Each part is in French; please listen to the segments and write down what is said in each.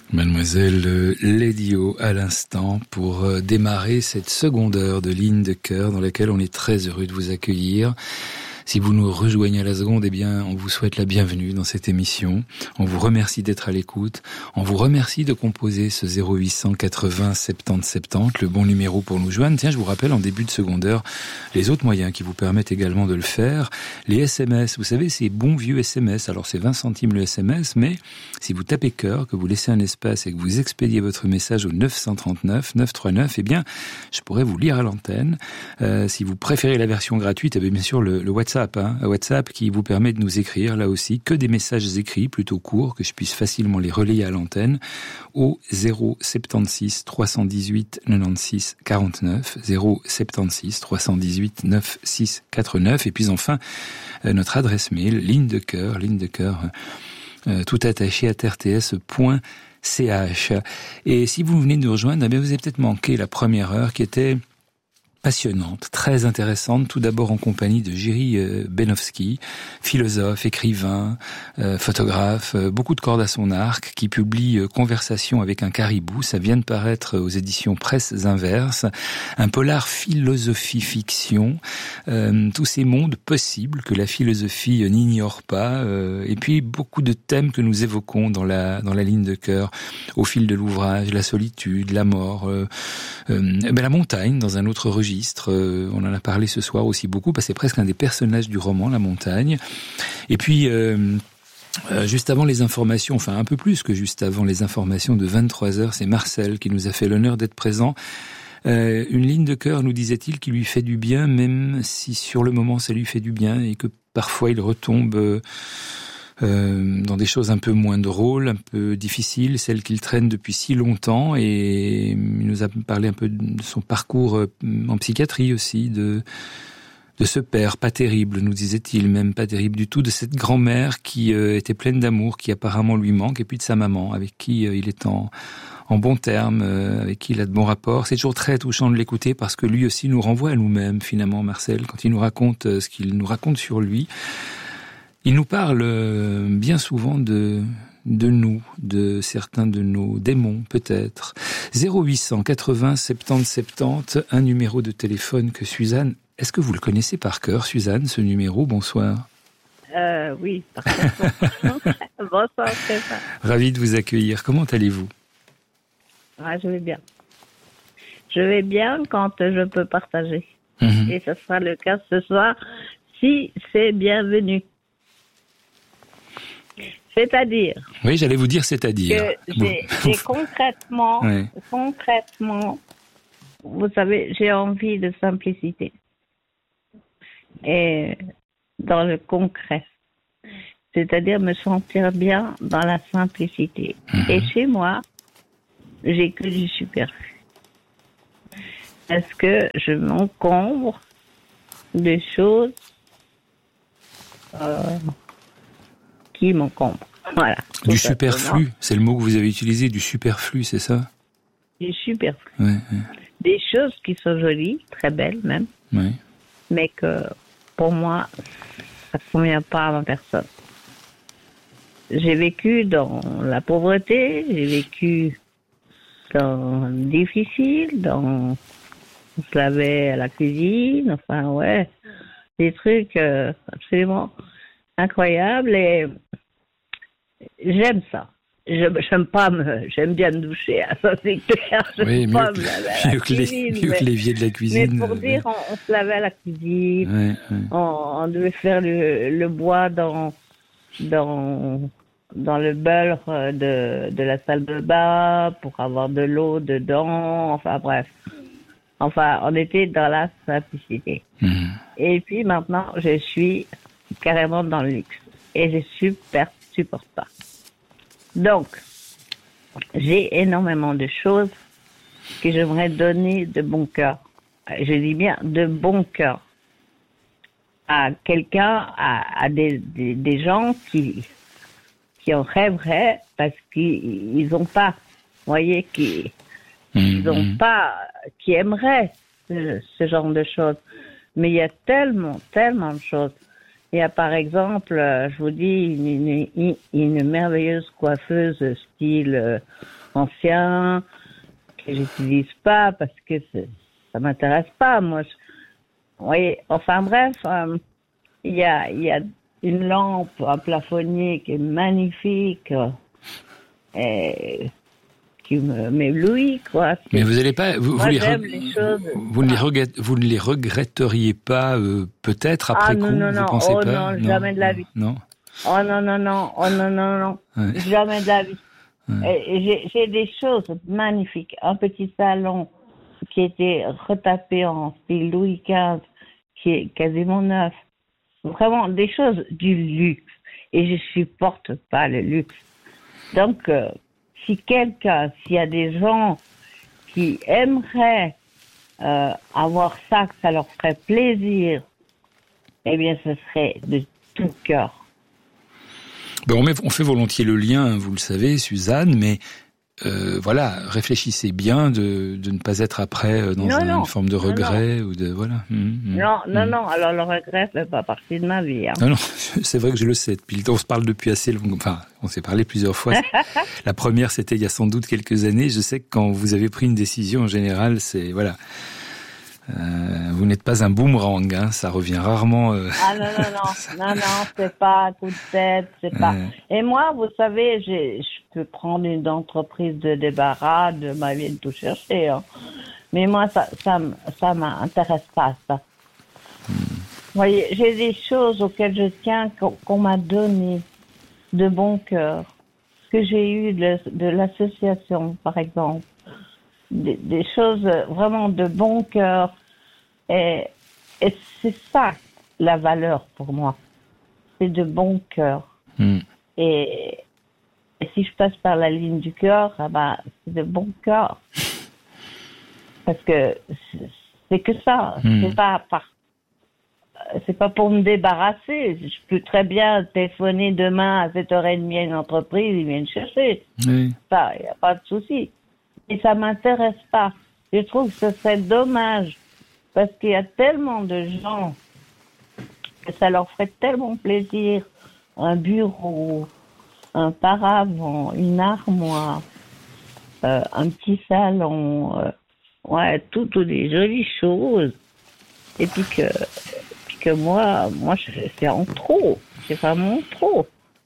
Mademoiselle Lady O à l'instant pour démarrer cette seconde heure de Ligne de Cœur dans laquelle on est très heureux de vous accueillir. Si vous nous rejoignez à la seconde, eh bien, on vous souhaite la bienvenue dans cette émission. On vous remercie d'être à l'écoute. On vous remercie de composer ce 0800 80 70 70, le bon numéro pour nous joindre. Tiens, je vous rappelle en début de seconde heure les autres moyens qui vous permettent également de le faire. Les SMS, vous savez, ces bons vieux SMS. Alors, c'est 20 centimes le SMS, mais si vous tapez cœur, que vous laissez un espace et que vous expédiez votre message au 939 939, eh bien, je pourrais vous lire à l'antenne. Si vous préférez la version gratuite, eh bien sûr, le WhatsApp, WhatsApp qui vous permet de nous écrire, là aussi, que des messages écrits, plutôt courts, que je puisse facilement les relayer à l'antenne, au 076 318 96 49, 076 318 96 49, et puis enfin, notre adresse mail, ligne de cœur, tout attaché à rts.ch. Et si vous venez de nous rejoindre, eh bien, vous avez peut-être manqué la première heure qui était passionnante, très intéressante, tout d'abord en compagnie de Jiří Benovský, philosophe, écrivain, photographe, beaucoup de cordes à son arc, qui publie Conversation avec un caribou, ça vient de paraître aux éditions Presses Inverses, un polar philosophie-fiction, tous ces mondes possibles que la philosophie n'ignore pas, et puis beaucoup de thèmes que nous évoquons dans la ligne de cœur, au fil de l'ouvrage, la solitude, la mort, la montagne dans un autre registre. On en a parlé ce soir aussi beaucoup, parce que c'est presque un des personnages du roman, la montagne. Et puis, juste avant les informations, enfin un peu plus que juste avant les informations de 23h, c'est Marcel qui nous a fait l'honneur d'être présent. Une ligne de cœur, nous disait-il, qui lui fait du bien, même si sur le moment ça lui fait du bien, et que parfois il retombe dans des choses un peu moins drôles, un peu difficiles, celles qu'il traîne depuis si longtemps, et il nous a parlé un peu de son parcours en psychiatrie aussi, de ce père pas terrible, nous disait-il, même pas terrible du tout, de cette grand-mère qui était pleine d'amour, qui apparemment lui manque, et puis de sa maman, avec qui il est en bons termes, avec qui il a de bons rapports. C'est toujours très touchant de l'écouter, parce que lui aussi nous renvoie à nous-mêmes, finalement, Marcel, quand il nous raconte ce qu'il nous raconte sur lui. Il nous parle bien souvent de nous, de certains de nos démons, peut-être. 0800 80 70 70, un numéro de téléphone que Suzanne... Est-ce que vous le connaissez par cœur, Suzanne, ce numéro? Bonsoir. Oui, par cœur. Bonsoir, Stéphane. Ravi de vous accueillir. Comment allez-vous? Je vais bien. Je vais bien quand je peux partager. Et ce sera le cas ce soir, si c'est bienvenu. C'est-à-dire... Oui, j'allais vous dire c'est-à-dire. Que j'ai concrètement, vous savez, j'ai envie de simplicité. Et dans le concret. C'est-à-dire me sentir bien dans la simplicité. Et chez moi, j'ai que du superflu. Est-ce que je m'encombre de choses qui m'encombrent? Voilà. Du superflu, c'est le mot que vous avez utilisé, du superflu, c'est ça? Du superflu. Ouais. Des choses qui sont jolies, très belles même, mais que pour moi, ça ne convient pas à ma personne. J'ai vécu dans la pauvreté, j'ai vécu dans le difficile, dans on se lavait à la cuisine, enfin des trucs absolument incroyables, et j'aime ça. J'aime bien me doucher, ça c'est clair. Mieux que l'évier de la cuisine. Mais pour dire, on se lavait à la cuisine, on devait faire le bois dans le beurre de la salle de bain pour avoir de l'eau dedans, enfin bref. Enfin, on était dans la simplicité. Et puis maintenant, je suis carrément dans le luxe. Et je supporte pas. Donc, j'ai énormément de choses que j'aimerais donner de bon cœur. Je dis bien de bon cœur. À quelqu'un, à des gens qui en rêveraient parce qu'ils n'ont pas, vous voyez, qui aimeraient ce genre de choses. Mais il y a tellement de choses Il y a par exemple, je vous dis, une merveilleuse coiffeuse style ancien que j'utilise pas parce que ça m'intéresse pas. Moi, vous voyez, enfin bref, il y a une lampe, un plafonnier qui est magnifique et qui m'éblouit, quoi. Mais vous n'allez pas, vous ne les regretteriez pas peut-être après coup, vous pensez pas? Non, jamais de la vie. Non. Oh non. Ouais. Jamais de la vie. Ouais. J'ai des choses magnifiques. Un petit salon qui était retapé en style Louis XV, qui est quasiment neuf. Vraiment des choses du luxe. Et je supporte pas le luxe. Donc, s'il y a des gens qui aimeraient avoir ça, que ça leur ferait plaisir, eh bien, ce serait de tout cœur. Ben on fait volontiers le lien, vous le savez, Suzanne, mais voilà, réfléchissez bien de ne pas être après dans une forme de regret ou de voilà. Non. Alors le regret fait pas partie de ma vie. Hein. Non, c'est vrai que je le sais. On se parle depuis assez longtemps. Enfin, on s'est parlé plusieurs fois. La première, c'était il y a sans doute quelques années. Je sais que quand vous avez pris une décision, en général, c'est voilà. Vous n'êtes pas un boomerang, hein, ça revient rarement. Ah non, c'est pas un coup de tête, c'est pas. Et moi, vous savez, je peux prendre une entreprise de débarras de ma vie de tout chercher, hein. Mais moi, ça m'intéresse pas, ça. Vous voyez, j'ai des choses auxquelles je tiens qu'on m'a donné de bon cœur, que j'ai eu de l'association, par exemple. Des choses vraiment de bon cœur. Et c'est ça, la valeur pour moi. C'est de bon cœur. Et si je passe par la ligne du cœur, c'est de bon cœur. Parce que c'est que ça. C'est pas pour me débarrasser. Je peux très bien téléphoner demain à 7h30 à une entreprise, ils viennent chercher. Oui. Ça, il n'y a pas de souci. Et ça m'intéresse pas. Je trouve que ce serait dommage parce qu'il y a tellement de gens que ça leur ferait tellement plaisir. Un bureau, un paravent, une armoire, un petit salon, toutes des jolies choses. Et puis que moi, c'est en trop. C'est vraiment trop.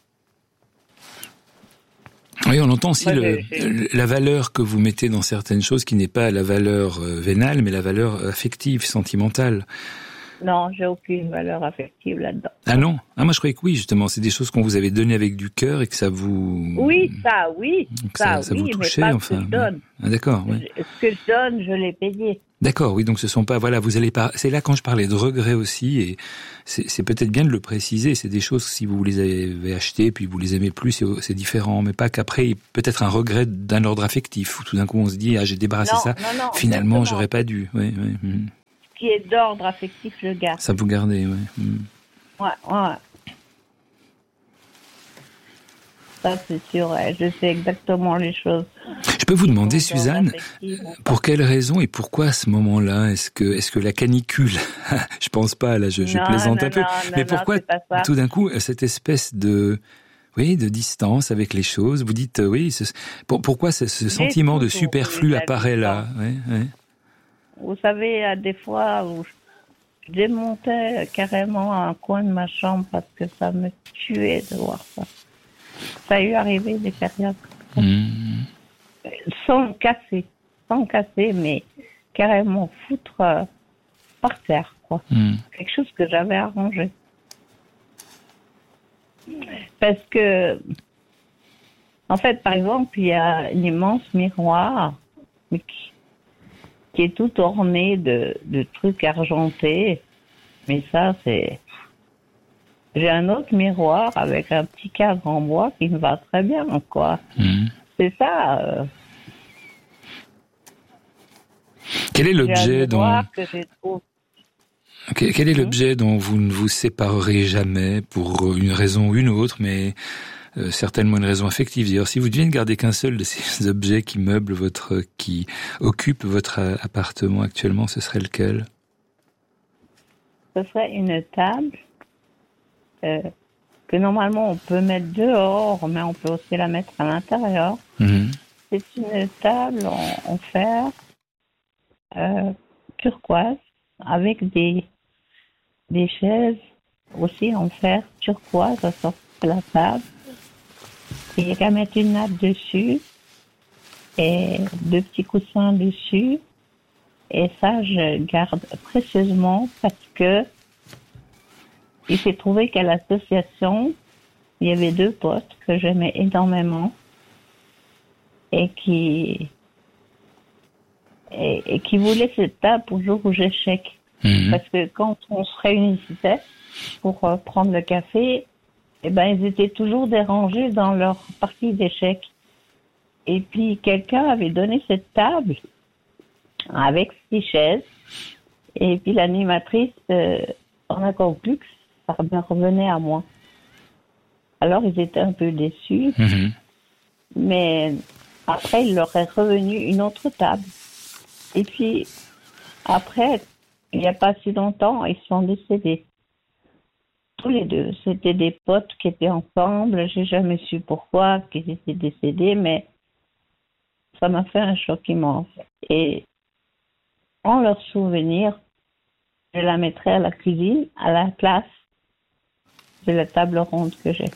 Oui, on entend aussi la valeur que vous mettez dans certaines choses qui n'est pas la valeur vénale, mais la valeur affective, sentimentale. Non, j'ai aucune valeur affective là-dedans. Ah non? Ah, moi je croyais que oui, justement. C'est des choses qu'on vous avait données avec du cœur et que ça vous... Oui, ça vous touchait, mais pas enfin. Ce que je donne. Ah d'accord, oui. Ce que je donne, je l'ai payé. D'accord, oui, donc ce sont pas, voilà, vous allez pas, c'est là quand je parlais de regret aussi, et c'est peut-être bien de le préciser, c'est des choses, si vous les avez achetées, puis vous les aimez plus, c'est différent, mais pas qu'après, peut-être un regret d'un ordre affectif, où tout d'un coup on se dit, j'ai débarrassé ça, finalement, exactement. J'aurais pas dû, oui. Ce qui est d'ordre affectif, je garde. Ça vous gardez, oui. Ouais. Ça, c'est sûr, je sais exactement les choses. Je peux vous demander, Suzanne, pour quelle raison et pourquoi à ce moment-là? Est-ce que la canicule, je pense pas, là, je plaisante un peu, mais pourquoi tout d'un coup, cette espèce de distance avec les choses? Vous dites, pourquoi ce sentiment de superflu apparaît là? Oui. Vous savez, des fois où je démontais carrément un coin de ma chambre parce que ça me tuait de voir ça. Ça a eu arrivé des périodes sans casser, mais carrément foutre par terre, quoi. Quelque chose que j'avais arrangé. Parce que, en fait, par exemple, il y a un immense miroir mais qui est tout orné de trucs argentés. Mais ça, c'est... J'ai un autre miroir avec un petit cadre en bois qui me va très bien, quoi. C'est ça. Quel est l'objet Quel est l'objet dont vous ne vous séparerez jamais pour une raison ou une autre, mais certainement une raison affective? D'ailleurs, si vous deviez ne garder qu'un seul de ces objets qui occupent votre appartement actuellement, ce serait lequel? Ce serait une table que normalement on peut mettre dehors, mais on peut aussi la mettre à l'intérieur. C'est une table en fer turquoise avec des chaises aussi en fer turquoise à sortir de la table. Il y a qu'à mettre une nappe dessus et 2 petits coussins dessus. Et ça, je garde précieusement parce que il s'est trouvé qu'à l'association, il y avait 2 potes que j'aimais énormément et qui voulaient cette table pour jour où j'échec. Parce que quand on se réunissait pour prendre le café, ils étaient toujours dérangés dans leur partie d'échecs. Et puis, quelqu'un avait donné cette table avec 6 chaises. Et puis, l'animatrice, on a conclu que ça me revenait à moi. Alors, ils étaient un peu déçus. Mais après, il leur est revenu une autre table. Et puis, après, il n'y a pas si longtemps, ils sont décédés. Tous les 2. C'était des potes qui étaient ensemble. J'ai jamais su pourquoi qu'ils étaient décédés, mais ça m'a fait un choc immense. Et en leur souvenir, je la mettrai à la cuisine, à la place de la table ronde que j'ai.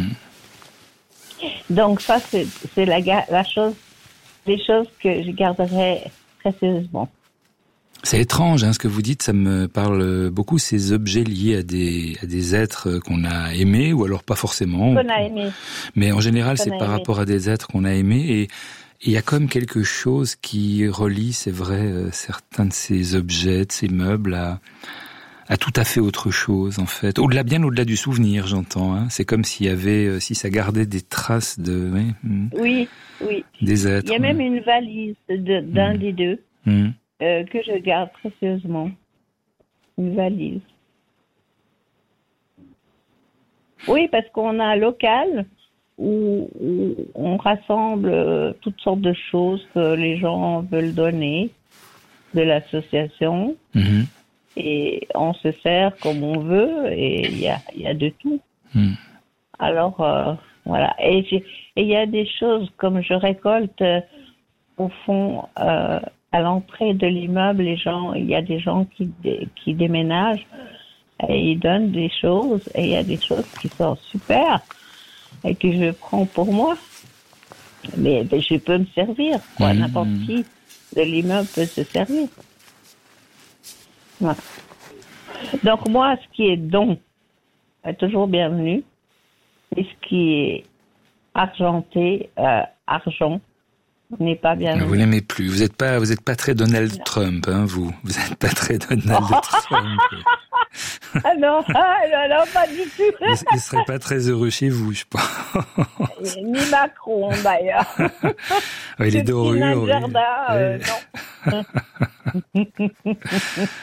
Donc ça, c'est la chose, des choses que je garderai précieusement. C'est étrange, ce que vous dites, ça me parle beaucoup, ces objets liés à des êtres qu'on a aimés, ou alors pas forcément. Qu'on a aimés. Mais en général, c'est par rapport à des êtres qu'on a aimés, et il y a comme quelque chose qui relie, c'est vrai, certains de ces objets, de ces meubles à tout à fait autre chose, en fait. Bien au-delà du souvenir, j'entends, C'est comme s'il y avait, si ça gardait des traces de, oui, des êtres. Il y a même une valise d'un des 2. Que je garde précieusement. Une valise. Oui, parce qu'on a un local où on rassemble toutes sortes de choses que les gens veulent donner de l'association. Et on se sert comme on veut et il y a de tout. Alors, voilà. Et il y a des choses comme je récolte au fond... à l'entrée de l'immeuble, il y a des gens qui déménagent et ils donnent des choses et il y a des choses qui sont super et que je prends pour moi. Mais je peux me servir, quoi. N'importe qui de l'immeuble peut se servir. Voilà. Donc moi, ce qui est don est toujours bienvenu et ce qui est argenté, argent, n'est pas bien. Vous l'aimez plus. Vous êtes pas très Donald Trump, vous. Vous êtes pas très Donald Trump. Ah non, pas du tout. Il serait pas très heureux chez vous, je pense. Ni Macron, d'ailleurs. Les dorures. Jardin, non.